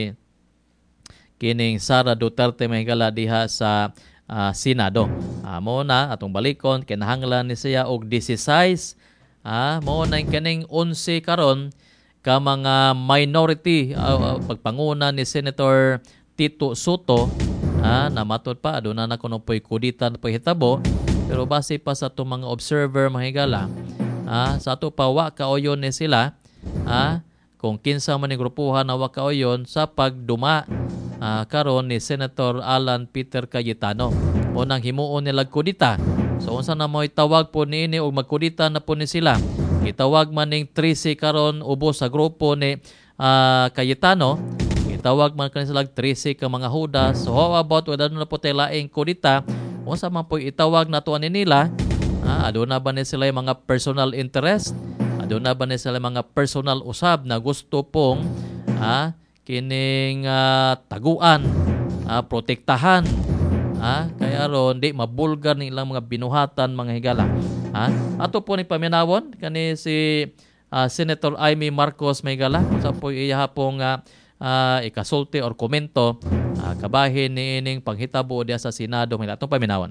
[SPEAKER 1] kining Sara Duterte mga higala diha sa uh, Senado. Uh, mo na atong balikon kinahanglan ni siya og sixteen, ah, mo na kining eleven karon ka mga minority uh, pagpanguna ni Senator Tito Soto, ah, na matod pa aduna na kuno poy kudita na hitabo, pero base pa sa atong mga observer mga higala, ah, sa ato pa wa kaoyon ni sila, ah, kung kinsa man ni grupuhan na wa kaoyon sa pagduma uh, karon ni Senator Alan Peter Cayetano o nang himuon nila kudita. So unsa na mo'y tawag po ni ini og magkudita na po ni sila. Itawag man ning thirteen karon ubos sa grupo ni uh, Cayetano. Itawag man kanila sila thirteen ka mga hudas. So how about wala na po tayo laing kudita? Unsa man po itawag na tuan nila? Uh, aduna ba ni sila yung mga personal interest? Doon na ba na sila mga personal usab na gusto pong ah, kining ah, taguan, ah, protektahan, ah, kaya ron di mabulgar ng ilang mga binuhatan mga higala. Ah, ato po ni paminawon kani si ah, Senator Amy Marcos mga higala, kung sa po iya pong ah, uh, ikasulti or komento uh, kabahin ni ining panghitabo diya sa Senado may atong paminawan.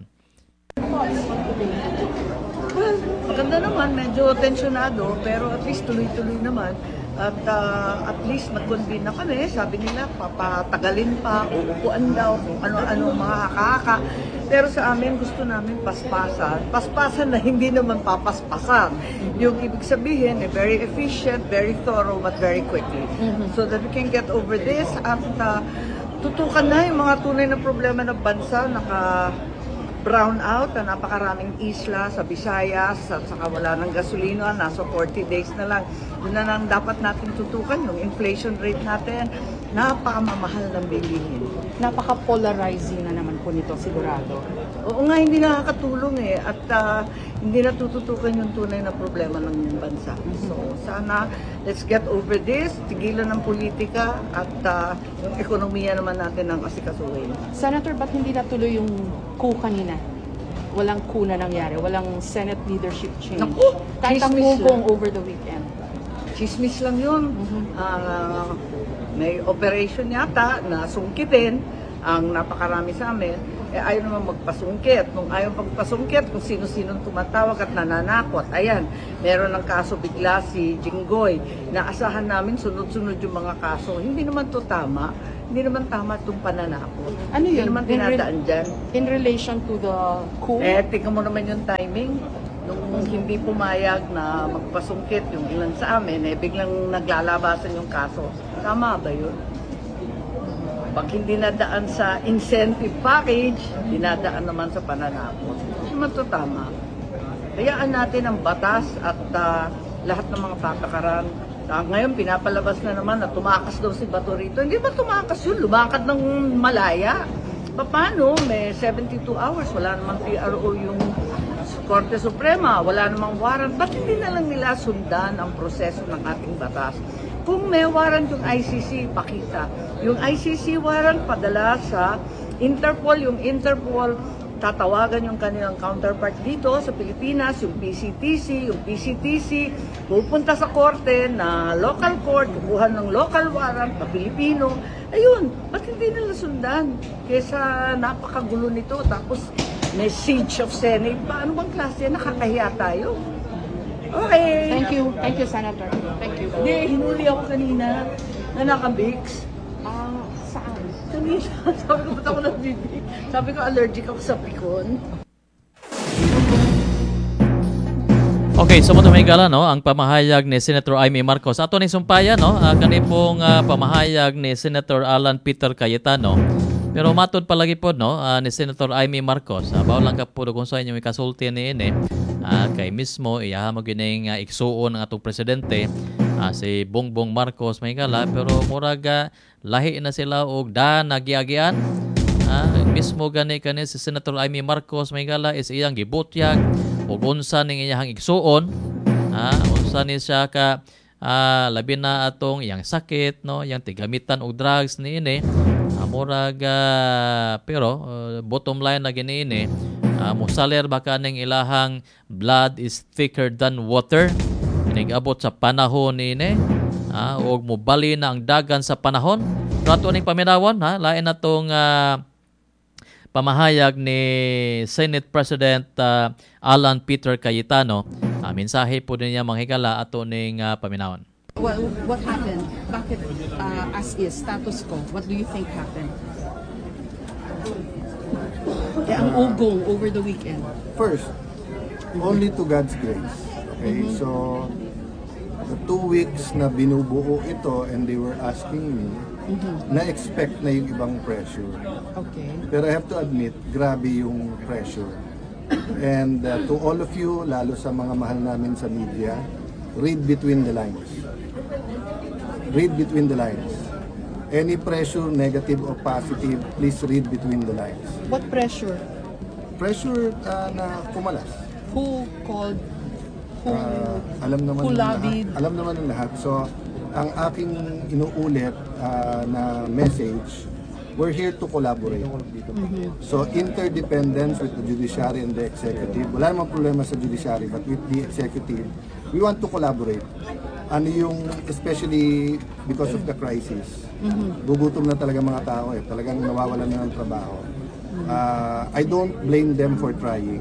[SPEAKER 4] Well, maganda naman, medyo tensyonado, pero at least tuloy-tuloy naman. At uh, at least nag-convene na kami, sabi nila papatagalin pa, uupuan daw, kung ano-ano mga kakaka. Pero sa amin, gusto namin paspasan. Paspasan na hindi naman papaspasan. Yung ibig sabihin, eh, very efficient, very thorough, but very quickly. So that we can get over this at uh, tutukan na yung mga tunay na problema ng bansa, naka brown out na napakaraming isla sa Visayas at saka wala ng gasolina, nasa forty days na lang. Yun na lang dapat natin tutukan, yung inflation rate natin, napakamamahal ng bilihin.
[SPEAKER 2] Napaka-polarizing na naman po nito, sigurado.
[SPEAKER 4] Oo nga, hindi nakakatulong eh, at uh, hindi natututukan yung tunay na problema ng bansa. So sana, let's get over this, tigilan ng politika at uh, yung ekonomiya naman natin ang asikasuhin.
[SPEAKER 2] Senator, ba't hindi natuloy yung coup kanina? Walang coup na nangyari, walang Senate leadership change.
[SPEAKER 4] Naku,
[SPEAKER 2] Kahit ang
[SPEAKER 4] chismis
[SPEAKER 2] mugong
[SPEAKER 4] lang.
[SPEAKER 2] over the weekend.
[SPEAKER 4] Chismis lang yun. Ah, may operation yata na sungkitin ang napakarami sa amin. Eh, ayaw naman magpasungkit. Kung ayaw magpasungkit, kung sino-sinong tumatawag at nananakot. Ayan, meron ng kaso bigla si Jinggoy. Naasahan namin sunod-sunod yung mga kaso. Hindi naman to tama. Hindi naman tama itong pananakot.
[SPEAKER 2] Ano
[SPEAKER 4] Hindi
[SPEAKER 2] yun?
[SPEAKER 4] naman
[SPEAKER 2] In re-
[SPEAKER 4] tinadaan dyan.
[SPEAKER 2] In relation to the coup?
[SPEAKER 4] Eh, tingnan mo naman yung timing. Nung hindi pumayag na magpasungkit yung ilan sa amin, eh biglang naglalabasan yung kaso. Tama ba yun? Pag hindi nadaan sa incentive package, dinadaan naman sa pananakot. Hindi naman ito tama. Hayaan natin ang batas at uh, lahat ng mga patakaran. Uh, ngayon, pinapalabas na naman na tumakas daw si Bato rito. Hindi ba tumakas yun? Lumakad ng malaya. Paano? May seventy-two hours. Wala namang P R O yung Korte Suprema. Wala namang warrant. Ba't hindi na lang nila sundan ang proseso ng ating batas? Kung may warrant yung I C C, pakita. Yung I C C warrant padala sa Interpol. Yung Interpol, tatawagan yung kanilang counterpart dito sa Pilipinas, yung P C T C, yung P C T C, pupunta sa korte na local court, kukuha ng local warrant na Pilipino. Ayun, ba't hindi nila sundan? Kesa napakagulo nito, tapos may siege of Senate pa. Ano bang klase? Nakakahiya tayo. Okay.
[SPEAKER 2] Thank you. Thank you, Senator. Thank you.
[SPEAKER 4] Hindi, hinuli ako kanina na naka-Vicks.
[SPEAKER 2] Ah, saan?
[SPEAKER 4] Kanina, sabi ko, ba't ako nabibig? Sabi ko, allergic ako sa pikon.
[SPEAKER 1] Okay, so mo gala no ang pamahayag ni Senator Amy Marcos. Ato ni sumpaya no, uh, kani pong uh, pamahayag ni Senator Alan Peter Cayetano. Pero matod palagi po no uh, ni Senator Amy Marcos. Uh, bawo lang ka po kung sa inyo ikasulti ni ini. Uh, kay mismo iyaha mo gining uh, iksuon ng atong presidente uh, si Bongbong Marcos may gala pero muraga lahi na sila og da nagyagian. Ah, mismo gani kani si Senator Amy Marcos may gala is iyang gibutyag ug unsa ning iyang igsuon, ah, unsa ni siya ka ah, labi na atong iyang sakit no, iyang tigamitan og drugs niini. Ah, murag ah, pero uh, bottom line na gini ini, ah, mosaler ba kaning ilahang blood is thicker than water. Inigabot sa panahon niini, ah, ug mobali na ang dagan sa panahon. Rato ning paminawon ha, lain na tong uh, pamahayag ni Senate President uh, Alan Peter Cayetano. Uh, mensahe po din niya manghigala ato ning uh, paminawon.
[SPEAKER 2] What, what happened? Bakit uh, as is, status quo? What do you think happened? Eh, ang ugong over the weekend.
[SPEAKER 5] First, only to God's grace. Okay, mm-hmm. So the two weeks na binubuo ito and they were asking me, mm-hmm. na-expect na yung ibang pressure.
[SPEAKER 2] Okay.
[SPEAKER 5] Pero I have to admit, grabe yung pressure. And uh, to all of you, lalo sa mga mahal namin sa media, read between the lines. Read between the lines. Any pressure, negative or positive, please read between the lines.
[SPEAKER 2] What pressure?
[SPEAKER 5] Pressure uh, na kumalas.
[SPEAKER 2] Who called? Who,
[SPEAKER 5] Uh, alam naman
[SPEAKER 2] who
[SPEAKER 5] ng lahat.
[SPEAKER 2] lobbied?
[SPEAKER 5] Alam naman ng lahat. So, ang aking inuulit uh, na message, we're here to collaborate. Mm-hmm. So, interdependence with the judiciary and the executive. Wala namang problema sa judiciary, but with the executive, we want to collaborate. ano yung, especially because of the crisis, gugutom na talaga mga tao eh, talagang nawawalan na ng trabaho. Uh, I don't blame them for trying,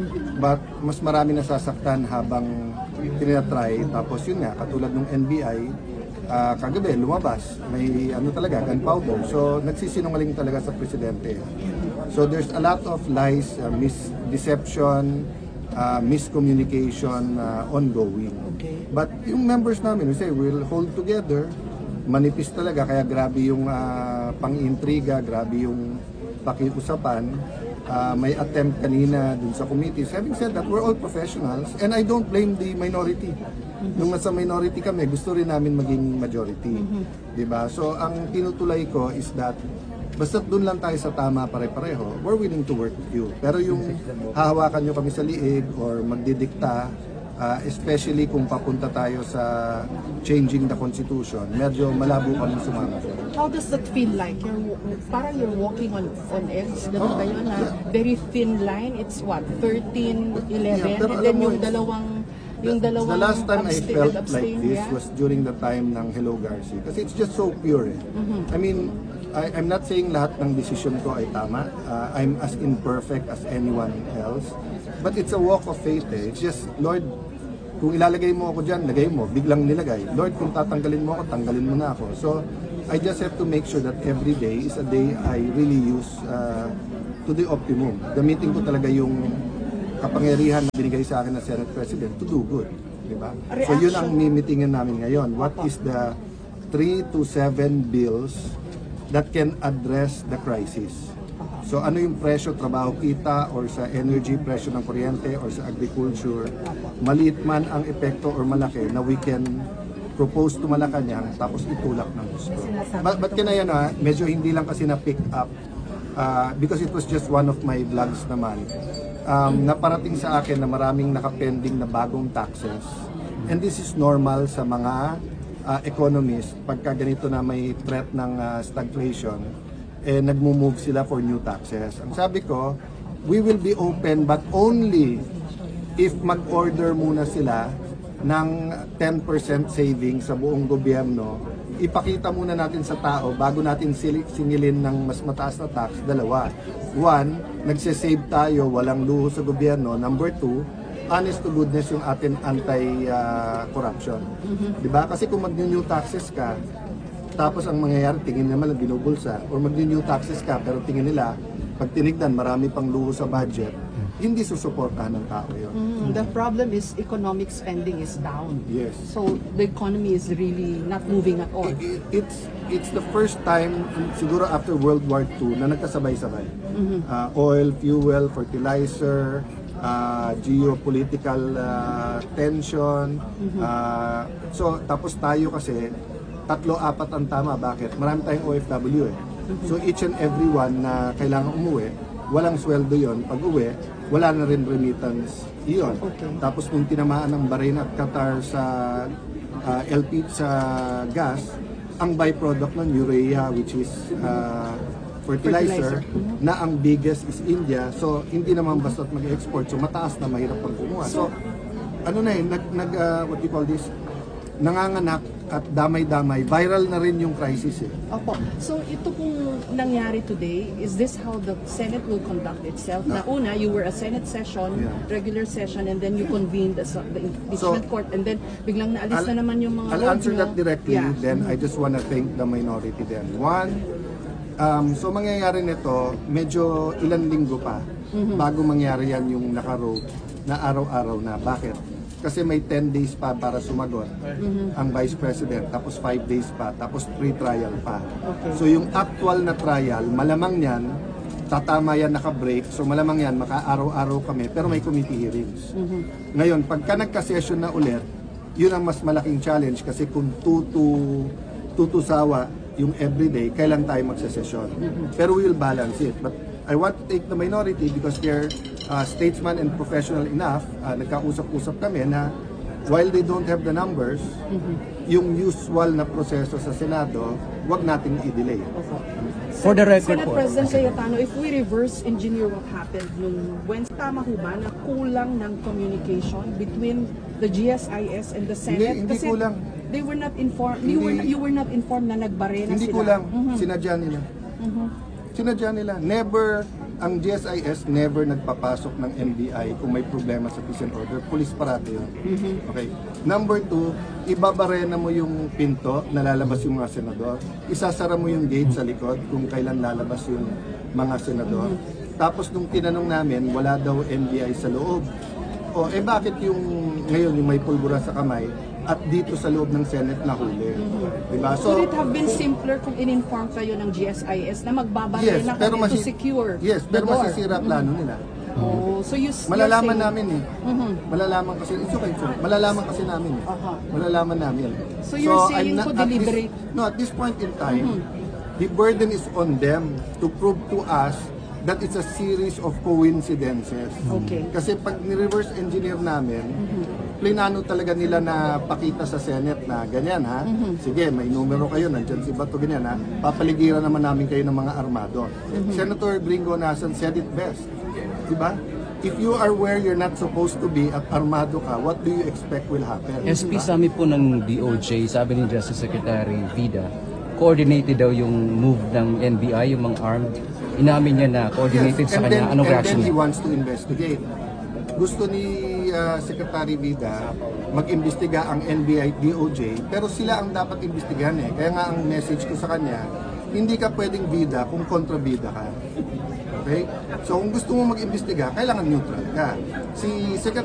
[SPEAKER 5] but mas marami nasasaktan habang tinatry, tapos yun nga, katulad ng N B I, uh, kagabi lumabas, may ano talaga, gunpowder, so nagsisinungaling talaga sa presidente. So there's a lot of lies, uh, misdeception, uh, miscommunication uh, ongoing.
[SPEAKER 2] Okay.
[SPEAKER 5] But yung members namin, we say, we'll hold together, manipis talaga, kaya grabe yung uh, pang-intriga, grabe yung pakiusapan. Uh, may attempt kanina dun sa committees. Having said that, we're all professionals and I don't blame the minority. Mm-hmm. Nung nasa minority kami, gusto rin namin maging majority. Mm-hmm. Diba? So ang tinutulay ko is that basta dun lang tayo sa tama pare-pareho, we're willing to work with you. Pero yung hahawakan nyo kami sa liig or magdidikta, uh, especially kung papunta tayo sa changing the constitution, medyo malabo kami sumama.
[SPEAKER 2] How does that feel like? You're, parang you're walking on on eggs. Ganun ba yun? Na very thin line. It's what? thirteen, eleven?
[SPEAKER 5] Yeah, pero
[SPEAKER 2] and then
[SPEAKER 5] alam mo,
[SPEAKER 2] yung
[SPEAKER 5] it's-
[SPEAKER 2] dalawang yung
[SPEAKER 5] The,
[SPEAKER 2] dalawang
[SPEAKER 5] the last time I
[SPEAKER 2] abstain-
[SPEAKER 5] felt
[SPEAKER 2] abstain,
[SPEAKER 5] like this
[SPEAKER 2] yeah?
[SPEAKER 5] was during the time ng Hello Garcia. Kasi it's just so pure eh. I mean, I, I'm not saying lahat ng decision ko ay tama. Uh, I'm as imperfect as anyone else. But it's a walk of faith eh. It's just, Lord, kung ilalagay mo ako dyan, lagay mo. Biglang nilagay. Lord, kung tatanggalin mo ako, tanggalin mo na ako. So, I just have to make sure that every day is a day I really use uh, to the optimum. Gamitin ko talaga yung kapangyarihan na binigay sa akin ng Senate President to do good. Diba? So yun ang mimitingin namin ngayon. What is the three to seven bills that can address the crisis? So ano yung presyo, trabaho kita, or sa energy, presyo ng kuryente, or sa agriculture, maliit man ang epekto or malaki na we can propose to Malacanang tapos itulak ng gusto. But, but kaya yan ha, medyo hindi lang kasi na-pick up uh, because it was just one of my vlogs naman. Um, naparating sa akin na maraming nakapending na bagong taxes. And this is normal sa mga uh, economists pagka ganito na may threat ng uh, stagflation, eh, nagmo-move sila for new taxes. Ang sabi ko, we will be open but only if mag-order muna sila ng ten percent savings sa buong gobyerno. Ipakita muna natin sa tao bago natin singilin ng mas mataas na tax. Dalawa. One, nagsisave tayo, walang luho sa gobyerno. Number two, honest to goodness yung atin anti-corruption. Uh, mm-hmm. Diba? Kasi kung mag-new taxes ka, tapos ang mangyayari, tingin naman lang binubulsa. Or mag-new taxes ka, pero tingin nila, pag tinignan, marami pang luho sa budget, hindi susuportahan ng tao yun.
[SPEAKER 2] Mm, the problem is economic spending is down.
[SPEAKER 5] Yes.
[SPEAKER 2] So the economy is really not moving at all.
[SPEAKER 5] It, it, it's it's the first time siguro after World War Two na nagkasabay-sabay. Mm-hmm. Uh, oil, fuel, fertilizer, uh, geopolitical uh, tension. Mm-hmm. Uh, so tapos tayo kasi tatlo, apat ang tama. Bakit? Marami tayong O F W eh. Mm-hmm. So each and every one na kailangan umuwi, walang sweldo yon. Pag uwi, wala na rin remittance iyon. Okay. Tapos nung tinamaan ng Bahrain at Qatar sa uh, L P sa gas, ang byproduct ng urea, which is uh, fertilizer, fertilizer, na ang biggest is India. So hindi naman basta't mag-export. So mataas na, mahirap pang kumuha. So ano na eh, nag, nag uh, what do you call this? Nanganganak at damay-damay. Viral na rin yung crisis eh.
[SPEAKER 2] Opo. So ito pong nangyari today, is this how the Senate will conduct itself? Na una, you were a Senate session,
[SPEAKER 5] Yeah.
[SPEAKER 2] regular session, and then you convened as a, the impeachment
[SPEAKER 5] So,
[SPEAKER 2] court, and then biglang naalis
[SPEAKER 5] I'll-
[SPEAKER 2] na naman yung mga
[SPEAKER 5] I'll
[SPEAKER 2] vote
[SPEAKER 5] answer
[SPEAKER 2] nyo.
[SPEAKER 5] that directly,
[SPEAKER 2] Yeah.
[SPEAKER 5] then I just want to thank the minority then. One, um, so mangyayari nito, medyo ilang linggo pa bago mangyari yan yung naka-road na araw-araw na. Bakit? Kasi may ten days pa para sumagot ang Vice President, tapos five days pa, tapos pre-trial pa.
[SPEAKER 2] Okay.
[SPEAKER 5] So yung actual na trial, malamang yan, tatama yan naka-break, so malamang yan, maka-araw-araw kami, pero may committee hearings. Ngayon, pagka nagka-session na ulit, yun ang mas malaking challenge kasi kung tutu, tutusawa yung everyday, kailan tayo magsa-session. Pero we will balance it. But I want to take the minority because they're uh, statesman and professional enough. Uh, nagkausap-usap kami na while they don't have the numbers, yung usual na proseso sa Senado, wag nating i-delay.
[SPEAKER 6] For the record
[SPEAKER 7] Senate
[SPEAKER 6] po.
[SPEAKER 7] President Cayetano, if we reverse engineer what happened nung Wednesday, tama ho ba na kulang ng communication between the G S I S and the Senate?
[SPEAKER 5] Hindi- hindi kulang.
[SPEAKER 7] They were not informed, you, were,
[SPEAKER 5] Hindi-
[SPEAKER 7] you were not informed na nagbare na
[SPEAKER 5] Hindi
[SPEAKER 7] sila.
[SPEAKER 5] kulang,
[SPEAKER 7] Mhm.
[SPEAKER 5] sinadya nila. Sinadya nila. Never, ang G S I S never nagpapasok ng N B I kung may problema sa peace and order. Police parati yun. Okay. Number two, ibabarena mo yung pinto na lalabas yung mga senador. Isasara mo yung gate sa likod kung kailan lalabas yung mga senador. Tapos nung tinanong namin, wala daw N B I sa loob. O eh bakit yung ngayon yung may pulbura sa kamay at dito sa loob ng Senate nahuli? Diba?
[SPEAKER 7] Could it have been simpler kung in-inform kayo ng G S I S na magbabare
[SPEAKER 5] Yes,
[SPEAKER 7] na
[SPEAKER 5] pero
[SPEAKER 7] kami to
[SPEAKER 5] masi-
[SPEAKER 7] secure
[SPEAKER 5] Yes,
[SPEAKER 7] the
[SPEAKER 5] pero
[SPEAKER 7] door?
[SPEAKER 5] masisira plano nila.
[SPEAKER 7] Oh, so you, you're
[SPEAKER 5] Malalaman
[SPEAKER 7] saying-
[SPEAKER 5] namin eh. Malalaman kasi, it's okay, it's okay. Malalaman kasi namin eh.
[SPEAKER 7] Aha.
[SPEAKER 5] Malalaman namin.
[SPEAKER 7] So you're saying
[SPEAKER 5] I'm
[SPEAKER 7] to
[SPEAKER 5] at this-
[SPEAKER 7] deliberate?
[SPEAKER 5] No, at this point in time, the burden is on them to prove to us that it's a series of coincidences.
[SPEAKER 7] Okay.
[SPEAKER 5] Kasi pag ni-reverse engineer namin, plinano talaga nila na pakita sa Senate na ganyan ha. Sige, may numero kayo, nandyan si Bato, ganyan ha. Papaligiran naman namin kayo ng mga armado. Senator Bringo Nasan said it best. Diba? If you are where you're not supposed to be at armado ka, what do you expect will happen?
[SPEAKER 6] S P Sami po ng D O J, sabi ni Justice Secretary Vida, coordinated daw yung move ng N B I, yung mga armed. Inamin niya na coordinated
[SPEAKER 5] Yes,
[SPEAKER 6] sa
[SPEAKER 5] and
[SPEAKER 6] kanya.
[SPEAKER 5] then-
[SPEAKER 6] Anong
[SPEAKER 5] and
[SPEAKER 6] reaction
[SPEAKER 5] then he
[SPEAKER 6] niya?
[SPEAKER 5] wants to investigate. Gusto ni uh, Secretary Vida mag-imbestiga ang N B I, D O J, pero sila ang dapat imbestigahan eh. Kaya nga ang message ko sa kanya, hindi ka pwedeng bida kung kontrabida ka. Okay? So kung gusto mo mag-imbestiga, kailangan neutral ka. Si Secretary